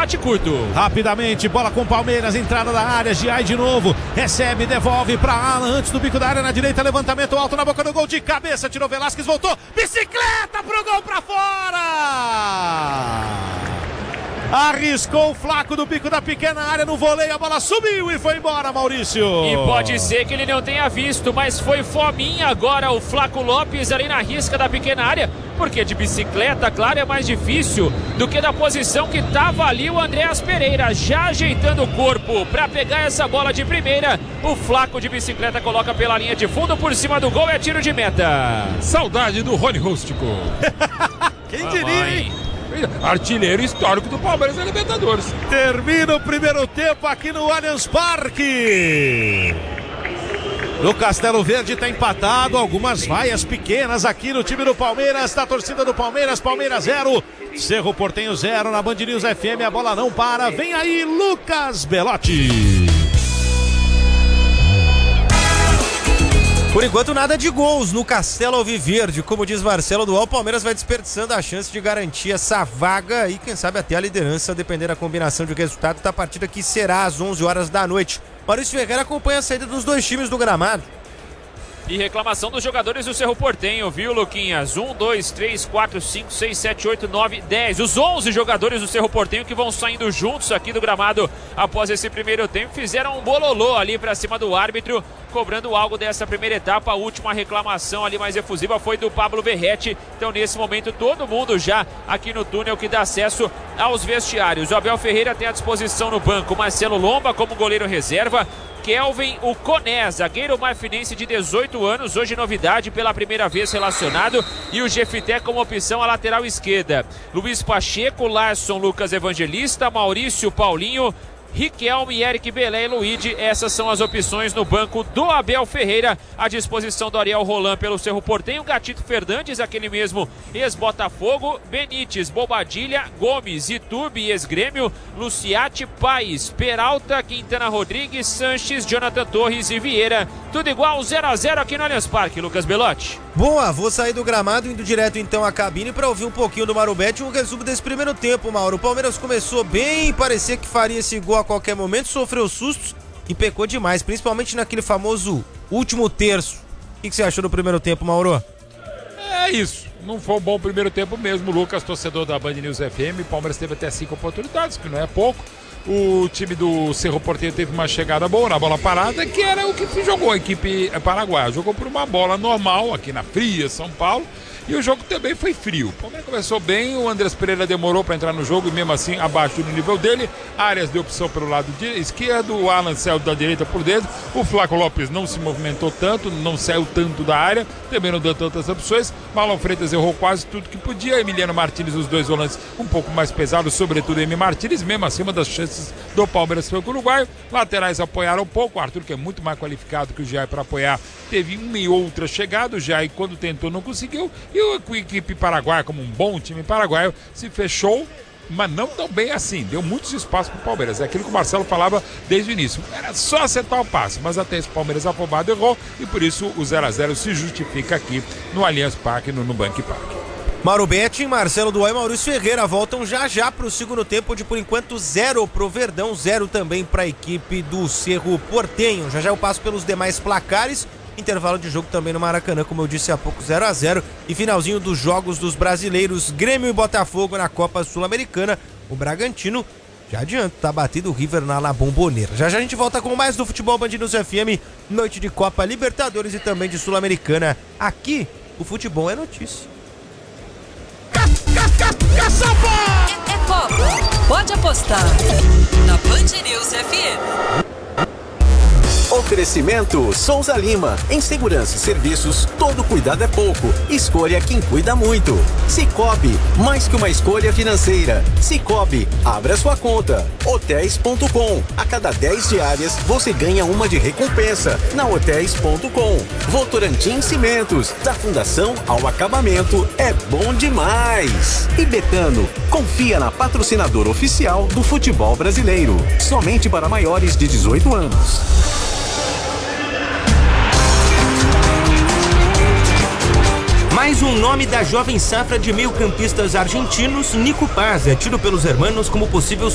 rebote curto. Rapidamente, bola com Palmeiras, entrada da área, Giai de novo, recebe, devolve para Alan, antes do bico da área na direita, levantamento alto na boca do gol, de cabeça, tirou Velasquez, voltou, bicicleta pro gol para fora! Arriscou o Flaco do bico da pequena área no voleio, a bola subiu e foi embora, Maurício. E pode ser que ele não tenha visto, mas foi fominha agora o Flaco Lopes ali na risca da pequena área, porque de bicicleta, claro, é mais difícil do que da posição que estava ali o Andréas Pereira, já ajeitando o corpo para pegar essa bola de primeira. O Flaco de bicicleta coloca pela linha de fundo, por cima do gol, é tiro de meta. Saudade do Rony Rústico. Quem diria, hein? Artilheiro histórico do Palmeiras na Libertadores. Termina o primeiro tempo aqui no Allianz Parque. No Castelo Verde está empatado, algumas vaias pequenas aqui no time do Palmeiras, da torcida do Palmeiras, Palmeiras 0, Cerro Porteño 0, na Band News FM, a bola não para, vem aí Lucas Belotti. Por enquanto nada de gols no Castelo Alviverde, como diz Marcelo Dual, o Palmeiras vai desperdiçando a chance de garantir essa vaga e quem sabe até a liderança, dependendo da combinação de resultado da partida que será às 11 horas da noite. Maurício Ferreira acompanha a saída dos dois times do gramado. E reclamação dos jogadores do Cerro Porteño, viu, Luquinhas? 1, 2, 3, 4, 5, 6, 7, 8, 9, 10. Os 11 jogadores do Cerro Porteño que vão saindo juntos aqui do gramado após esse primeiro tempo fizeram um bololô ali pra cima do árbitro, cobrando algo dessa primeira etapa. A última reclamação ali mais efusiva foi do Pablo Verretti. Então nesse momento todo mundo já aqui no túnel que dá acesso aos vestiários. O Abel Ferreira tem à disposição no banco Marcelo Lomba como goleiro reserva, Kelvin, o Coné, zagueiro marfinense de 18 anos, hoje novidade, pela primeira vez relacionado, e o Jefité como opção à lateral esquerda. Luiz Pacheco, Larson, Lucas Evangelista, Maurício, Paulinho, Riquelme, Eric Belé e Luigi, essas são as opções no banco do Abel Ferreira, à disposição do Ariel Roland pelo Cerro Porteño, Gatito Fernandes, aquele mesmo ex-Botafogo, Benítez, Bobadilha, Gomes, Iturbe, ex-Grêmio, Luciati, Paes, Peralta, Quintana Rodrigues, Sanches, Jonathan Torres e Vieira, tudo igual 0-0 aqui no Allianz Parque, Lucas Belotti. Boa, vou sair do gramado, indo direto então à cabine para ouvir um pouquinho do Mauro Betti, um resumo desse primeiro tempo, Mauro. O Palmeiras começou bem, parecia que faria esse gol a qualquer momento, sofreu sustos e pecou demais, principalmente naquele famoso último terço. O que você achou do primeiro tempo, Mauro? É isso, não foi um bom primeiro tempo mesmo, Lucas, torcedor da Band News FM. O Palmeiras teve até 5 oportunidades, que não é pouco. O time do Cerro Porteño teve uma chegada boa na bola parada, que era o que jogou a equipe paraguaia. Jogou por uma bola normal aqui na fria São Paulo. E o jogo também foi frio. O Palmeiras começou bem, o Andrés Pereira demorou para entrar no jogo e mesmo assim abaixo do nível dele. Arias deu opção pelo lado esquerdo, o Alan saiu da direita por dentro. O Flaco Lopes não se movimentou tanto, não saiu tanto da área, também não deu tantas opções. Marlon Freitas errou quase tudo que podia. Emiliano Martínez, os dois volantes um pouco mais pesados, sobretudo Emi Martínez. Mesmo assim, uma das chances do Palmeiras foi com o uruguaio. Laterais apoiaram um pouco. O Arthur, que é muito mais qualificado que o Jair para apoiar, teve uma e outra chegada. O Jair, quando tentou, não conseguiu. E a equipe paraguaia, como um bom time paraguaio, se fechou, mas não tão bem assim. Deu muitos espaços para o Palmeiras. É aquilo que o Marcelo falava desde o início. Era só acertar o passe, mas até esse Palmeiras afobado errou e por isso o 0-0 se justifica aqui no Allianz Parque, no Bank Park. Mauro Betti, Marcelo Dual e Maurício Ferreira voltam já para o segundo tempo, onde por enquanto 0 pro Verdão, 0 também para a equipe do Cerro Porteño. Já eu passo pelos demais placares. Intervalo de jogo também no Maracanã, como eu disse há pouco, 0-0. E finalzinho dos jogos dos brasileiros, Grêmio e Botafogo na Copa Sul-Americana. O Bragantino já adianta, tá batido o River na Bombonera. Já a gente volta com mais do Futebol Band News FM, noite de Copa Libertadores e também de Sul-Americana. Aqui, o futebol é notícia. É Copa, pode apostar na Band News FM. Oferecimento Souza Lima. Em segurança e serviços, todo cuidado é pouco. Escolha quem cuida muito. Sicoob, mais que uma escolha financeira. Sicoob, abra sua conta. Hotéis.com. A cada 10 diárias, você ganha uma de recompensa. Na Hotéis.com. Votorantim Cimentos. Da fundação ao acabamento, é bom demais. E Betano, confia na patrocinadora oficial do futebol brasileiro. Somente para maiores de 18 anos. Mais um nome da jovem safra de meio-campistas argentinos, Nico Paz, é tido pelos hermanos como possível